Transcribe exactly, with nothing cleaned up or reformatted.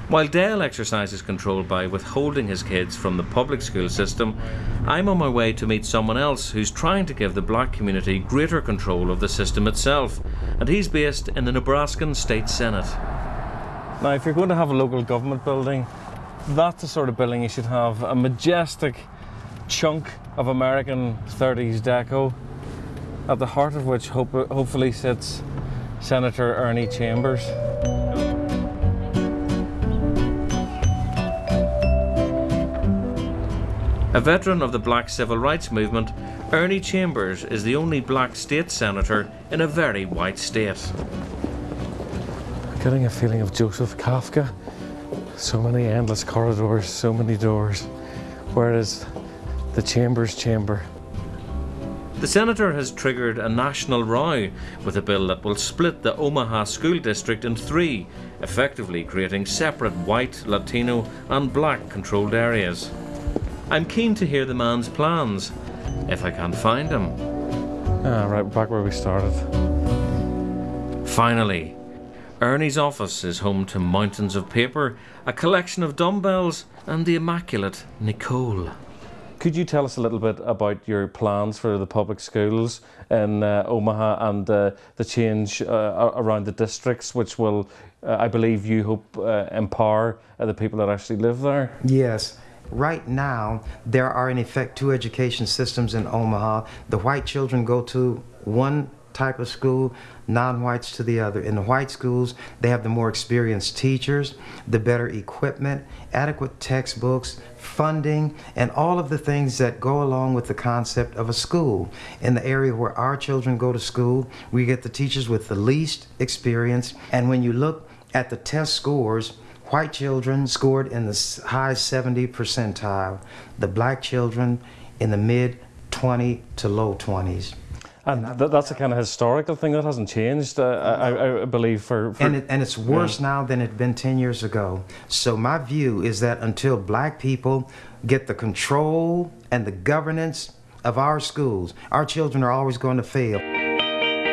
While Dale exercises control by withholding his kids from the public school system, I'm on my way to meet someone else who's trying to give the black community greater control of the system itself, and he's based in the Nebraskan State Senate. Now, if you're going to have a local government building, that's the sort of building you should have, a majestic chunk of American thirties deco, at the heart of which hope hopefully sits Senator Ernie Chambers. A veteran of the black civil rights movement, Ernie Chambers is the only black state senator in a very white state. Getting a feeling of Joseph Kafka. So many endless corridors, so many doors. Where is the Chambers chamber? The senator has triggered a national row with a bill that will split the Omaha school district in three, effectively creating separate white, Latino and black controlled areas. I'm keen to hear the man's plans, if I can find him. Ah, right back where we started. Finally, Ernie's office is home to mountains of paper, a collection of dumbbells, and the immaculate Nicole. Could you tell us a little bit about your plans for the public schools in uh, Omaha and uh, the change uh, around the districts, which will, uh, I believe you hope, uh, empower uh, the people that actually live there? Yes. Right now, there are in effect two education systems in Omaha. The white children go to one type of school, non-whites to the other. In the white schools, they have the more experienced teachers, the better equipment, adequate textbooks, funding, and all of the things that go along with the concept of a school. In the area where our children go to school, we get the teachers with the least experience, and when you look at the test scores, white children scored in the high seventy percentile, the black children in the mid twenty to low twenties. And, and th that's a kind of historical thing that hasn't changed, uh, I, I believe, for... for and, it, and it's worse yeah. now than it had been ten years ago. So my view is that until black people get the control and the governance of our schools, our children are always going to fail.